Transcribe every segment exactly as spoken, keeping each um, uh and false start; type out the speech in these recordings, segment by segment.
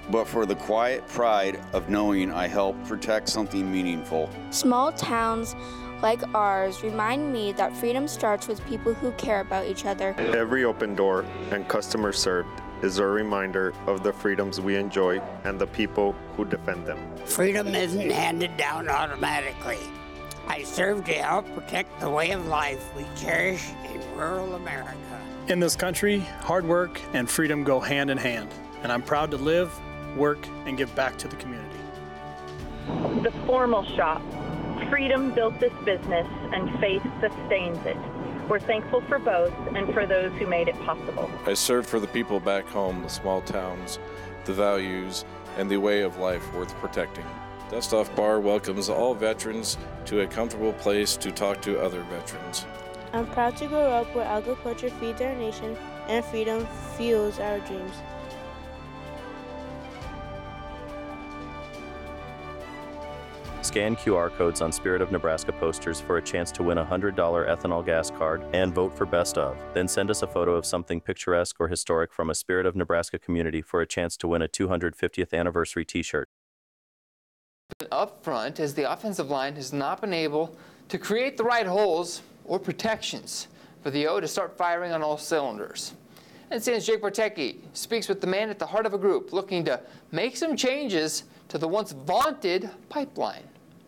but for the quiet pride of knowing I help protect something meaningful. Small towns like ours remind me that freedom starts with people who care about each other. Every open door and customer served is a reminder of the freedoms we enjoy and the people who defend them. Freedom isn't handed down automatically. I serve to help protect the way of life we cherish in rural America. In this country, hard work and freedom go hand in hand, and I'm proud to live, work, and give back to the community. The formal shop. Freedom built this business and faith sustains it. We're thankful for both and for those who made it possible. I serve for the people back home, the small towns, the values, and the way of life worth protecting. Dust Off Bar welcomes all veterans to a comfortable place to talk to other veterans. I'm proud to grow up where agriculture feeds our nation and freedom fuels our dreams. Scan Q R codes on Spirit of Nebraska posters for a chance to win a one hundred dollar ethanol gas card and vote for Best Of. Then send us a photo of something picturesque or historic from a Spirit of Nebraska community for a chance to win a two hundred fiftieth anniversary t-shirt. Up front, as the offensive line has not been able to create the right holes or protections for the O to start firing on all cylinders. And since Jake Bartecki speaks with the man at the heart of a group looking to make some changes to the once vaunted pipeline.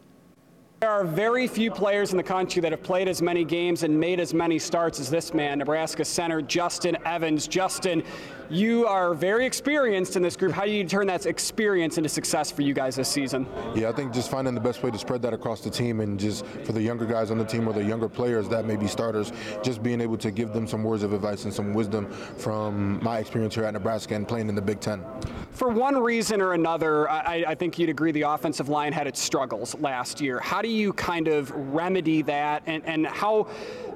There are very few players in the country that have played as many games and made as many starts as this man, Nebraska center Justin Evans. Justin, you are very experienced in this group. How do you turn that experience into success for you guys this season? Yeah, I think just finding the best way to spread that across the team, and just for the younger guys on the team or the younger players that may be starters, just being able to give them some words of advice and some wisdom from my experience here at Nebraska and playing in the Big Ten. For one reason or another, I, I think you'd agree the offensive line had its struggles last year. How do you kind of remedy that, and, and how,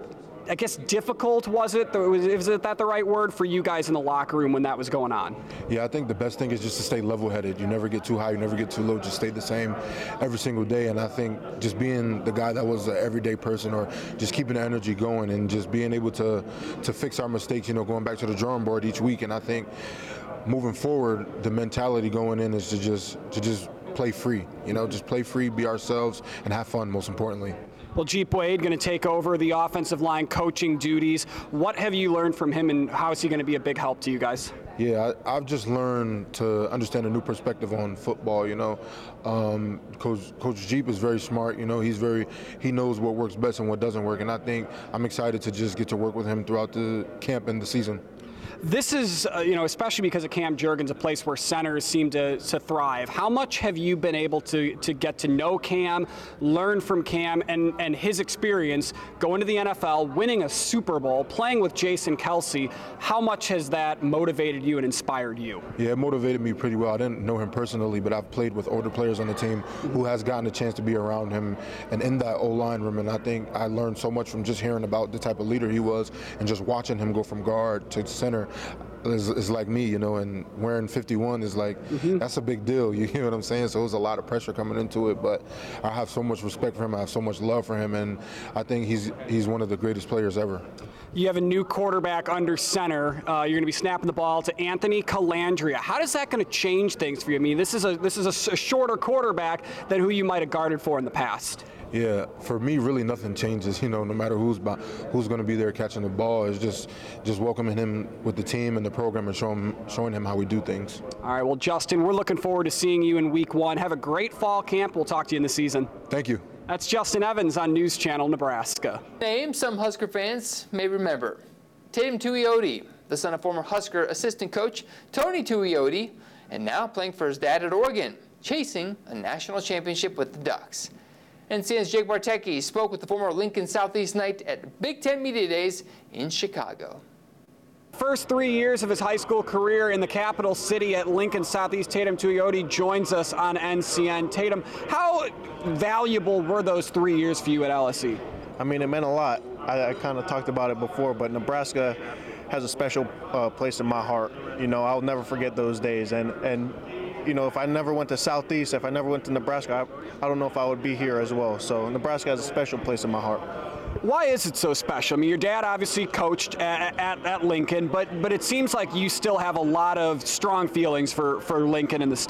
I guess, difficult was it? Was, is it that the right word for you guys in the locker room when that was going on? Yeah, I think the best thing is just to stay level-headed. You never get too high, you never get too low, just stay the same every single day. And I think just being the guy that was an everyday person, or just keeping the energy going and just being able to, to fix our mistakes, you know, going back to the drawing board each week. And I think moving forward, the mentality going in is to just to just play free, you know, just play free, be ourselves, and have fun, most importantly. Well, Jeep Wade going to take over the offensive line coaching duties. What have you learned from him, and how is he going to be a big help to you guys? Yeah, I, I've just learned to understand a new perspective on football, you know. Um, Coach, Coach Jeep is very smart, you know, he's very, he knows what works best and what doesn't work, and I think I'm excited to just get to work with him throughout the camp and the season. This is, uh, you know, especially because of Cam Jurgens, a place where centers seem to, to thrive. How much have you been able to, to get to know Cam, learn from Cam, and, and his experience going to the N F L, winning a Super Bowl, playing with Jason Kelce? How much has that motivated you and inspired you? Yeah, it motivated me pretty well. I didn't know him personally, but I've played with older players on the team who has gotten a chance to be around him and in that O-line room, and I think I learned so much from just hearing about the type of leader he was and just watching him go from guard to center. Is, is like me, you know, and wearing fifty-one is like, mm-hmm. that's a big deal, you hear what I'm saying? So there's a lot of pressure coming into it, but I have so much respect for him, I have so much love for him, and I think he's he's one of the greatest players ever. You have a new quarterback under center. Uh, you're going to be snapping the ball to Anthony Calandria. How is that going to change things for you? I mean, this is a this is a, a shorter quarterback than who you might have guarded for in the past. Yeah, for me, really nothing changes. You know, no matter who's who's going to be there catching the ball, it's just just welcoming him with the team and the program and showing showing him how we do things. All right, well, Justin, we're looking forward to seeing you in week one. Have a great fall camp. We'll talk to you in the season. Thank you. That's Justin Evans on News Channel Nebraska. Name some Husker fans may remember. Tatum Tuioti, the son of former Husker assistant coach Tony Tuioti, and now playing for his dad at Oregon, chasing a national championship with the Ducks. And C N N's Jake Bartecki spoke with the former Lincoln Southeast Knight at Big Ten Media Days in Chicago. First three years of his high school career in the capital city at Lincoln Southeast, Tatum Tuioti joins us on N C N. Tatum, how valuable were those three years for you at L S E? I mean, it meant a lot. I, I kind of talked about it before, but Nebraska has a special uh, place in my heart. You know, I'll never forget those days. And, and you know, if I never went to Southeast, if I never went to Nebraska, I, I don't know if I would be here as well. So Nebraska has a special place in my heart. Why is it so special? I mean, your dad obviously coached at, at, at Lincoln, but but it seems like you still have a lot of strong feelings for, for Lincoln and the state.